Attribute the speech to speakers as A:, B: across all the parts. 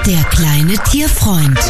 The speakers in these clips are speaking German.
A: Der kleine Tierfreund.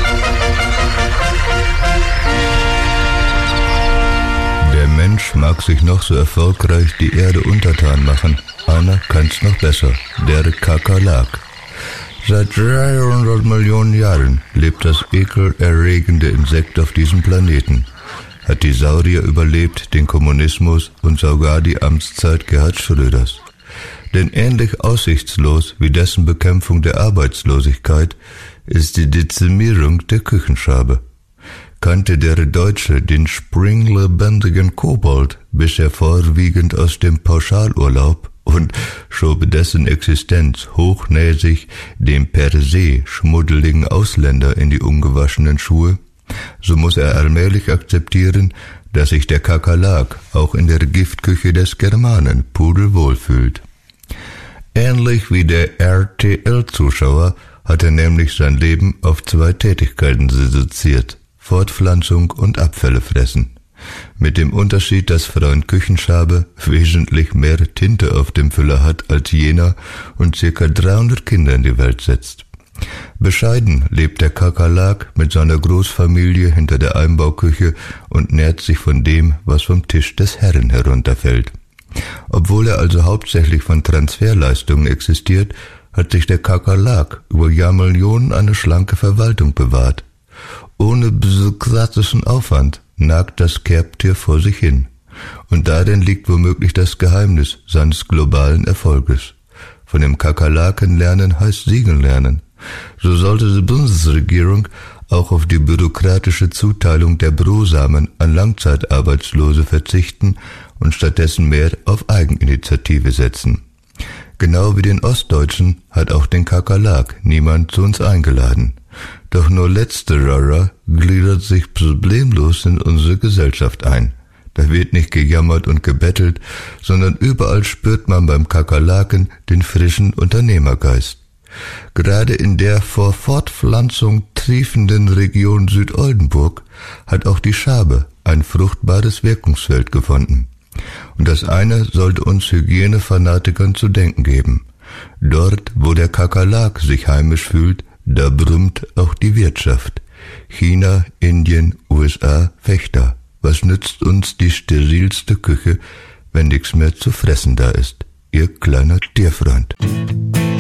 B: Der Mensch mag sich noch so erfolgreich die Erde untertan machen. Einer kann's noch besser, der Kakerlak. Seit 300 Millionen Jahren lebt das ekelerregende Insekt auf diesem Planeten. Hat die Saurier überlebt, den Kommunismus und sogar die Amtszeit Gerhard Schröders. Denn ähnlich aussichtslos wie dessen Bekämpfung der Arbeitslosigkeit ist die Dezimierung der Küchenschabe. Kannte der Deutsche den springlebendigen Kobold bisher vorwiegend aus dem Pauschalurlaub und schob dessen Existenz hochnäsig dem per se schmuddeligen Ausländer in die ungewaschenen Schuhe, so muss er allmählich akzeptieren, dass sich der Kakerlak auch in der Giftküche des Germanen pudelwohl fühlt. Ähnlich wie der RTL-Zuschauer hat er nämlich sein Leben auf 2 Tätigkeiten reduziert: Fortpflanzung und Abfälle fressen. Mit dem Unterschied, dass Freund Küchenschabe wesentlich mehr Tinte auf dem Füller hat als jener und ca. 300 Kinder in die Welt setzt. Bescheiden lebt der Kakerlak mit seiner Großfamilie hinter der Einbauküche und nährt sich von dem, was vom Tisch des Herren herunterfällt. Obwohl er also hauptsächlich von Transferleistungen existiert, hat sich der Kakerlak über Jahrmillionen eine schlanke Verwaltung bewahrt. Ohne bürokratischen Aufwand nagt das Kerbtier vor sich hin. Und darin liegt womöglich das Geheimnis seines globalen Erfolges. Von dem Kakerlaken lernen heißt Siegeln lernen. So sollte die Bundesregierung auch auf die bürokratische Zuteilung der Brosamen an Langzeitarbeitslose verzichten und stattdessen mehr auf Eigeninitiative setzen. Genau wie den Ostdeutschen hat auch den Kakerlak niemand zu uns eingeladen. Doch nur letzterer gliedert sich problemlos in unsere Gesellschaft ein. Da wird nicht gejammert und gebettelt, sondern überall spürt man beim Kakerlaken den frischen Unternehmergeist. Gerade in der vor Fortpflanzung triefenden Region Südoldenburg hat auch die Schabe ein fruchtbares Wirkungsfeld gefunden. Und das eine sollte uns Hygienefanatikern zu denken geben. Dort, wo der Kakerlak sich heimisch fühlt, da brummt auch die Wirtschaft. China, Indien, USA, Fechter. Was nützt uns die sterilste Küche, wenn nichts mehr zu fressen da ist? Ihr kleiner Tierfreund.